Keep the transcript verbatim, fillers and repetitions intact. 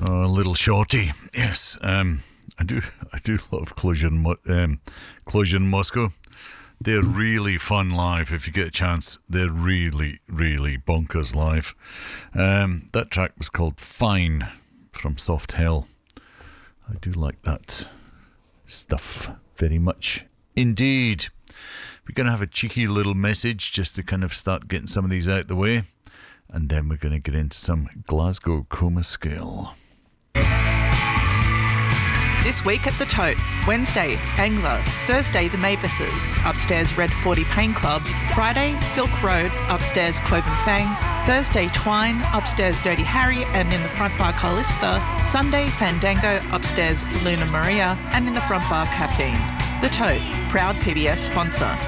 Oh, Little Shorty. Yes, um, I do. I do love Cluj and Mo- um, Cluj and Moscow. They're really fun live. If you get a chance, they're really, really bonkers live. Um, that track was called "Fine" from Soft Hell. I do like that stuff very much indeed. We're going to have a cheeky little message just to kind of start getting some of these out the way, and then we're going to get into some Glasgow Coma Scale. This week at the Tote. Wednesday, Angler. Thursday, the Mavises. Upstairs, Red forty Pain Club. Friday, Silk Road. Upstairs, Cloven Fang. Thursday, Twine. Upstairs, Dirty Harry. And in the front bar, Callista. Sunday, Fandango. Upstairs, Luna Maria. And in the front bar, Caffeine. The Tote. Proud P B S sponsor.